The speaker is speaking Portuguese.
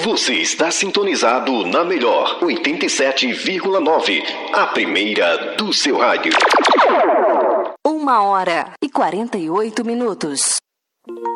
Você está sintonizado na melhor 87,9, a primeira do seu rádio. 1h48.